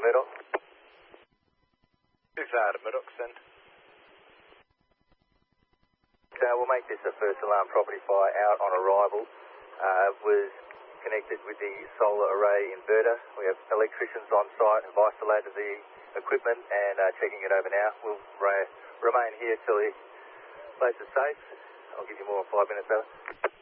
Murdoch. 2 to Murdoch, send. We'll make this a first alarm property fire out on arrival. Was connected with the solar array inverter. We have electricians on site who've isolated the equipment and checking it over now. We'll remain here till the place is safe. I'll give you more in 5 minutes, over.